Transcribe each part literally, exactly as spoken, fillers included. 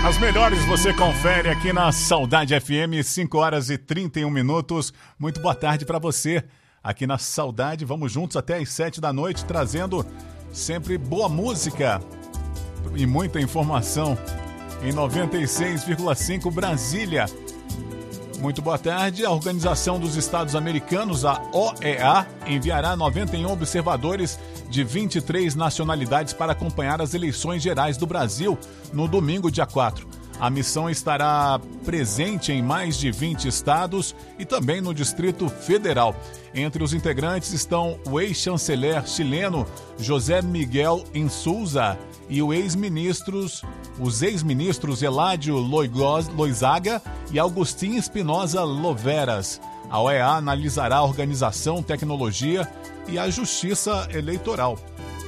As melhores você confere aqui na Saudade F M, cinco horas e trinta e um minutos. Muito boa tarde para você aqui na Saudade. Vamos juntos até às sete da noite, trazendo sempre boa música e muita informação em noventa e seis vírgula cinco Brasília. Muito boa tarde. A Organização dos Estados Americanos, a O E A, enviará noventa e um observadores de vinte e três nacionalidades para acompanhar as eleições gerais do Brasil no domingo, dia quatro. A missão estará presente em mais de vinte estados e também no Distrito Federal. Entre os integrantes estão o ex-chanceler chileno José Miguel Insulza e o ex-ministros, os ex-ministros Eládio Loizaga e Agustín Espinosa Loveras. A O E A analisará a organização, tecnologia e a justiça eleitoral.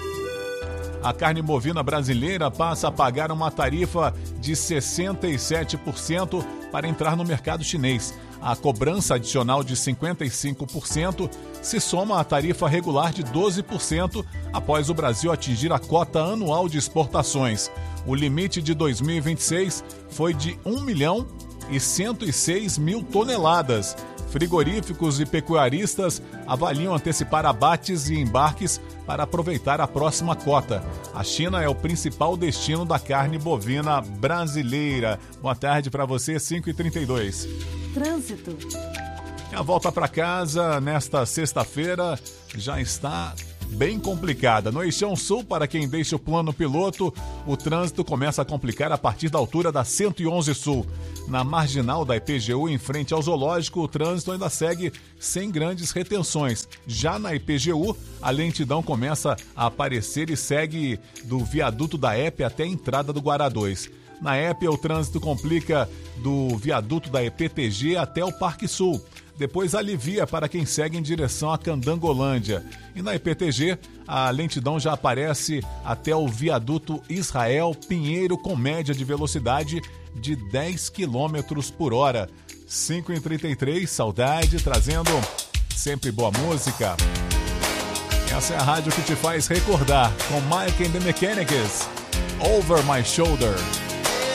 A carne bovina brasileira passa a pagar uma tarifa de sessenta e sete por cento para entrar no mercado chinês. A cobrança adicional de cinquenta e cinco por cento se soma à tarifa regular de doze por cento após o Brasil atingir a cota anual de exportações. O limite de dois mil e vinte e seis foi de um milhão e cento e seis mil toneladas. Frigoríficos e pecuaristas avaliam antecipar abates e embarques para aproveitar a próxima cota. A China é o principal destino da carne bovina brasileira. Boa tarde para você, cinco e trinta e dois. Trânsito. A volta para casa nesta sexta-feira já está bem complicada. No Eixão Sul, para quem deixa o plano piloto, o trânsito começa a complicar a partir da altura da cento e onze Sul. Na marginal da I P G U, em frente ao zoológico, o trânsito ainda segue sem grandes retenções. Já na I P G U, a lentidão começa a aparecer e segue do viaduto da E P até a entrada do Guará dois. Na E P, o trânsito complica do viaduto da E P T G até o Parque Sul. Depois alivia para quem segue em direção a Candangolândia. E na I P T G, a lentidão já aparece até o viaduto Israel Pinheiro, com média de velocidade de dez quilômetros por hora. cinco e trinta e três, Saudade, trazendo sempre boa música. Essa é a rádio que te faz recordar, com Mike and the Mechanics, Over My Shoulder.